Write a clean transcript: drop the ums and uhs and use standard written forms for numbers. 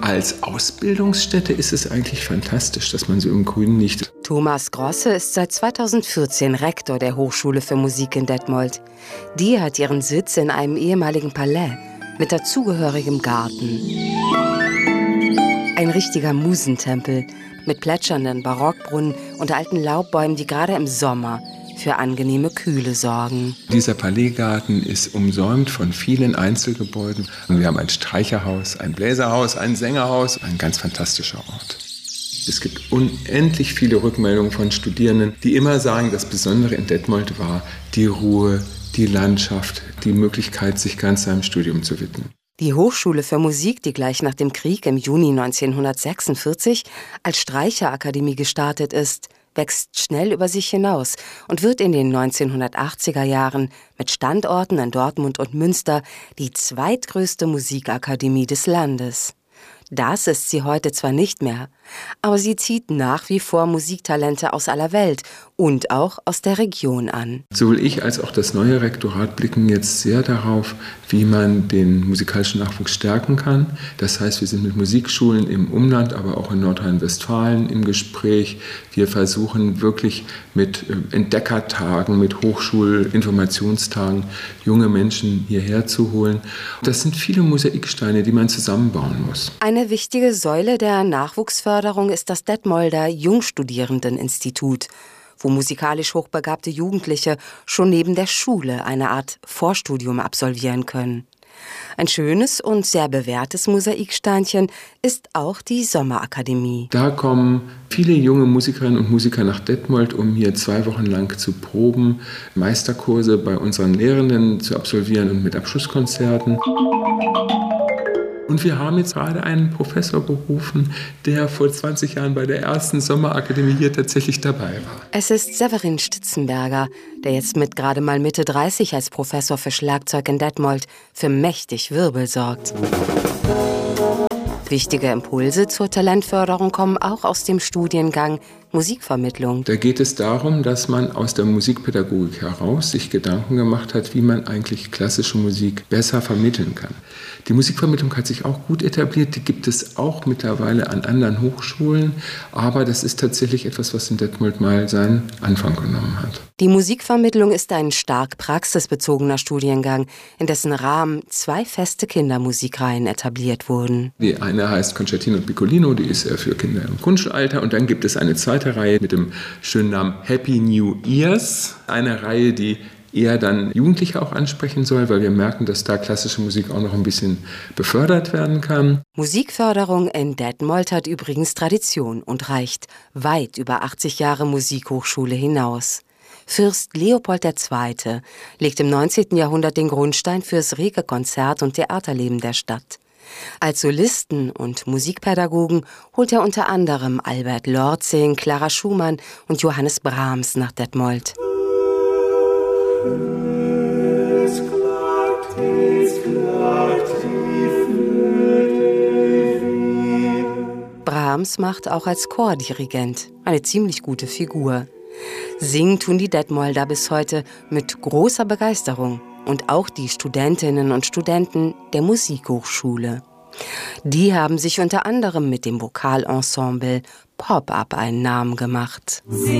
Als Ausbildungsstätte ist es eigentlich fantastisch, dass man so im Grünen liegt. Thomas Grosse ist seit 2014 Rektor der Hochschule für Musik in Detmold. Die hat ihren Sitz in einem ehemaligen Palais mit dazugehörigem Garten. Ein richtiger Musentempel mit plätschernden Barockbrunnen und alten Laubbäumen, die gerade im Sommer für angenehme Kühle sorgen. Dieser Palaisgarten ist umsäumt von vielen Einzelgebäuden. Wir haben ein Streicherhaus, ein Bläserhaus, ein Sängerhaus, ein ganz fantastischer Ort. Es gibt unendlich viele Rückmeldungen von Studierenden, die immer sagen, das Besondere in Detmold war die Ruhe, die Landschaft, die Möglichkeit, sich ganz seinem Studium zu widmen. Die Hochschule für Musik, die gleich nach dem Krieg im Juni 1946 als Streicherakademie gestartet ist, wächst schnell über sich hinaus und wird in den 1980er Jahren mit Standorten in Dortmund und Münster die zweitgrößte Musikakademie des Landes. Das ist sie heute zwar nicht mehr, aber sie zieht nach wie vor Musiktalente aus aller Welt und auch aus der Region an. Sowohl ich als auch das neue Rektorat blicken jetzt sehr darauf, wie man den musikalischen Nachwuchs stärken kann. Das heißt, wir sind mit Musikschulen im Umland, aber auch in Nordrhein-Westfalen im Gespräch. Wir versuchen wirklich mit Entdeckertagen, mit Hochschulinformationstagen junge Menschen hierher zu holen. Das sind viele Mosaiksteine, die man zusammenbauen muss. Eine wichtige Säule der Nachwuchsförderung ist das Detmolder Jungstudierendeninstitut, wo musikalisch hochbegabte Jugendliche schon neben der Schule eine Art Vorstudium absolvieren können. Ein schönes und sehr bewährtes Mosaiksteinchen ist auch die Sommerakademie. Da kommen viele junge Musikerinnen und Musiker nach Detmold, um hier 2 Wochen lang zu proben, Meisterkurse bei unseren Lehrenden zu absolvieren und mit Abschlusskonzerten. Und wir haben jetzt gerade einen Professor berufen, der vor 20 Jahren bei der ersten Sommerakademie hier tatsächlich dabei war. Es ist Severin Stitzenberger, der jetzt mit gerade mal Mitte 30 als Professor für Schlagzeug in Detmold für mächtig Wirbel sorgt. Wichtige Impulse zur Talentförderung kommen auch aus dem Studiengang Musikvermittlung. Da geht es darum, dass man aus der Musikpädagogik heraus sich Gedanken gemacht hat, wie man eigentlich klassische Musik besser vermitteln kann. Die Musikvermittlung hat sich auch gut etabliert, die gibt es auch mittlerweile an anderen Hochschulen, aber das ist tatsächlich etwas, was in Detmold mal seinen Anfang genommen hat. Die Musikvermittlung ist ein stark praxisbezogener Studiengang, in dessen Rahmen 2 feste Kindermusikreihen etabliert wurden. Die eine heißt Concertino und Piccolino, die ist für Kinder im Grundschulalter, und dann gibt es eine zweite Reihe mit dem schönen Namen Happy New Ears, eine Reihe, die eher dann Jugendliche auch ansprechen soll, weil wir merken, dass da klassische Musik auch noch ein bisschen befördert werden kann. Musikförderung in Detmold hat übrigens Tradition und reicht weit über 80 Jahre Musikhochschule hinaus. Fürst Leopold II. Legt im 19. Jahrhundert den Grundstein fürs rege Konzert- und Theaterleben der Stadt. Als Solisten und Musikpädagogen holt er unter anderem Albert Lorzing, Clara Schumann und Johannes Brahms nach Detmold. Brahms macht auch als Chordirigent eine ziemlich gute Figur. Singen tun die Detmolder bis heute mit großer Begeisterung und auch die Studentinnen und Studenten der Musikhochschule. Die haben sich unter anderem mit dem Vokalensemble Pop-Up einen Namen gemacht.